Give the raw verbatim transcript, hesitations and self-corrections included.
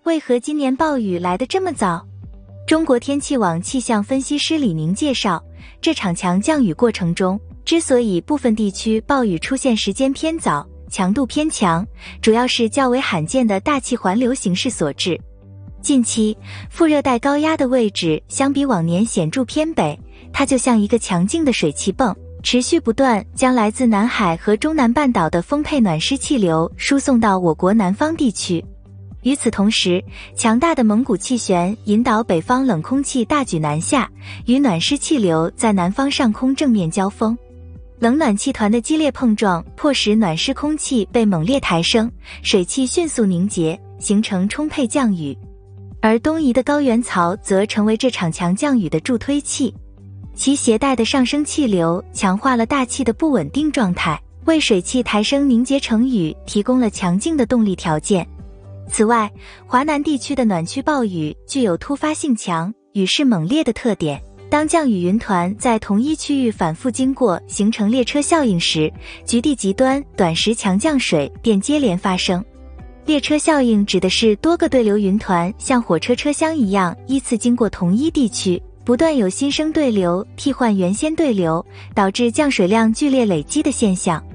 为何今年暴雨来得这么早？中国天气网气象分析师李宁介绍，这场强降雨过程中，之所以部分地区暴雨出现时间偏早、强度偏强，主要是较为罕见的大气环流形势所致。近期，副热带高压的位置相比往年显著偏北，它就像一个强劲的水汽泵，持续不断将来自南海和中南半岛的丰沛暖湿气流输送到我国南方地区。与此同时，强大的蒙古气旋引导北方冷空气大举南下，与暖湿气流在南方上空正面交锋。冷暖气团的激烈碰撞迫使暖湿空气被猛烈抬升，水汽迅速凝结，形成充沛降雨。而东移的高原槽则成为这场强降雨的助推器，其携带的上升气流强化了大气的不稳定状态，为水汽抬升凝结成雨提供了强劲的动力条件。此外，华南地区的暖区暴雨具有突发性强、雨势猛烈的特点。当降雨云团在同一区域反复经过，形成列车效应时，局地极端短时强降水便接连发生。列车效应指的是多个对流云团像火车车厢一样依次经过同一地区，不断有新生对流替换原先对流，导致降水量剧烈累积的现象。